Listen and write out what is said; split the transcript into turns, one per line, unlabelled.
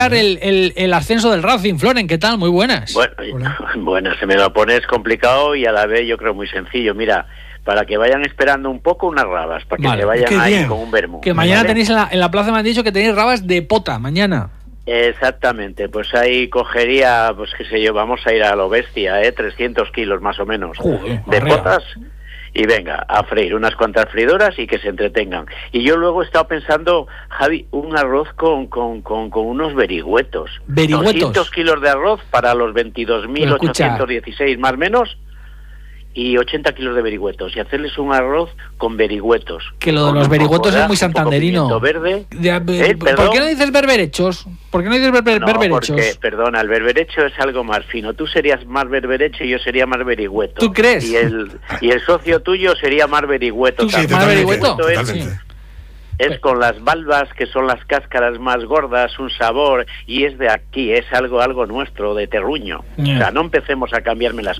el ascenso del Racing. Floren, ¿qué tal? Muy buenas.
Bueno, se me lo pones complicado y a la vez yo creo muy sencillo. Mira, para que vayan esperando un poco unas rabas, para que se vayan ahí bien. Con un vermú.
Que mañana tenéis en la plaza, me han dicho que tenéis rabas de pota, mañana.
Exactamente, pues ahí cogería, pues qué sé yo, vamos a ir a lo bestia, 300 kilos más o menos de potas. Y venga, a freír unas cuantas freidoras y que se entretengan. Y yo luego he estado pensando, Javi, un arroz con unos verigüetos. 200 kilos de arroz para los 22.816 más o menos, y 80 kilos de verigüetos. Y hacerles un arroz con verigüetos. Que
lo de los verigüetos es muy santanderino.
Verde.
¿Por qué no dices berberechos? ¿Por qué no dices berberechos?
Porque, perdona, el berberecho es algo más fino. Tú serías más berberecho y yo sería más verigüeto.
¿Tú crees?
Y el socio tuyo sería más verigüeto.
Sí, ¿más verigüeto?
Es con las valvas, que son las cáscaras más gordas, un sabor, y es de aquí, es algo nuestro, de terruño. O sea, no empecemos a cambiarme las